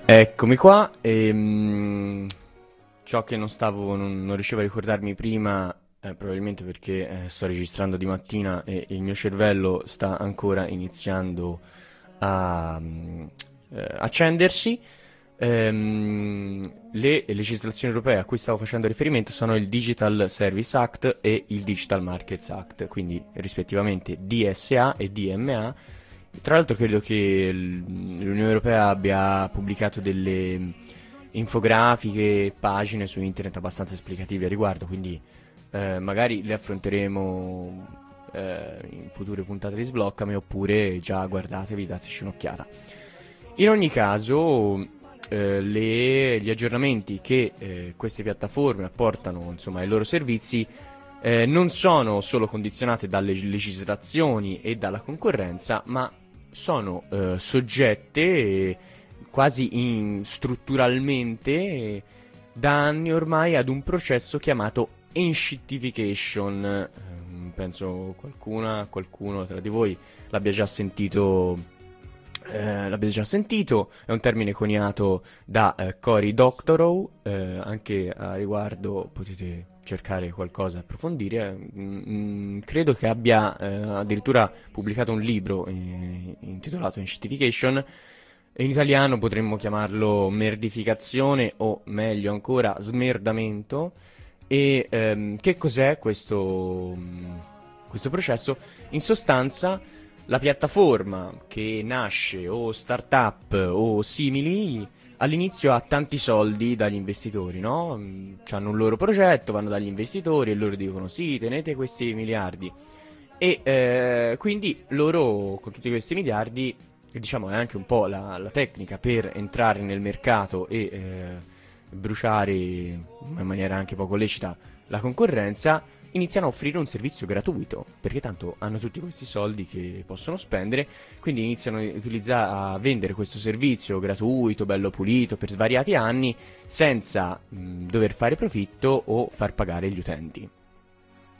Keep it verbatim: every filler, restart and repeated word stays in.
Eccomi qua. ehm, ciò che non stavo, non, non riuscivo a ricordarmi prima, eh, probabilmente perché eh, sto registrando di mattina e il mio cervello sta ancora iniziando a mm, eh, accendersi. Ehm, le legislazioni europee a cui stavo facendo riferimento sono il Digital Service Act e il Digital Markets Act, quindi rispettivamente D S A e D M A. Tra l'altro credo che l- l'Unione Europea abbia pubblicato delle infografiche, pagine su internet abbastanza esplicative a riguardo, quindi eh, magari le affronteremo eh, in future puntate di Sbloccami, oppure già guardatevi, dateci un'occhiata. In ogni caso, eh, le- gli aggiornamenti che eh, queste piattaforme apportano, insomma, ai loro servizi eh, non sono solo condizionate dalle legislazioni e dalla concorrenza, ma sono eh, soggette eh, quasi in- strutturalmente eh, da anni ormai ad un processo chiamato enshittification. Ehm, penso qualcuna, qualcuno tra di voi l'abbia già sentito. Eh, l'abbiate già sentito, è un termine coniato da eh, Cory Doctorow, eh, anche a riguardo potete cercare qualcosa, approfondire. Mm, mm, credo che abbia eh, addirittura pubblicato un libro eh, intitolato Enshittification. In italiano potremmo chiamarlo merdificazione o meglio ancora smerdamento. E ehm, che cos'è questo, mm, questo processo? In sostanza, la piattaforma che nasce o startup o simili all'inizio ha tanti soldi dagli investitori, no? Mm, Hanno un loro progetto, vanno dagli investitori e loro dicono sì, tenete questi miliardi. E eh, quindi loro con tutti questi miliardi, che diciamo è anche un po' la, la tecnica per entrare nel mercato e eh, bruciare in maniera anche poco lecita la concorrenza, iniziano a offrire un servizio gratuito, perché tanto hanno tutti questi soldi che possono spendere, quindi iniziano a, utilizza- a vendere questo servizio gratuito, bello pulito, per svariati anni, senza mh, dover fare profitto o far pagare gli utenti.